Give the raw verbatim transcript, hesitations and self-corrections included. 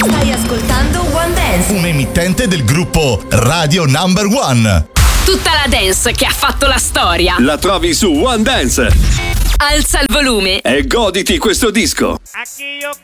Stai ascoltando One Dance, un emittente del gruppo Radio Number One. Tutta la dance che ha fatto la storia la trovi su One Dance. Alza il volume e goditi questo disco. Aquí yo